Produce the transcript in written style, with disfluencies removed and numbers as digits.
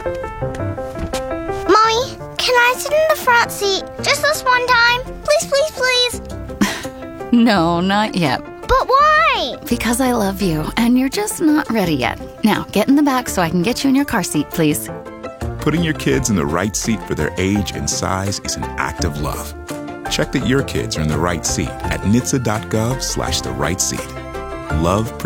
Mommy, can I sit in the front seat just this one time? Please, please, please. No, not yet. But why? Because I love you, and you're just not ready yet. Now, get in the back so I can get you in your car seat, please. Putting your kids in the right seat for their age and size is an act of love. Check that your kids are in the right seat at nhtsa.gov/the right seat. Love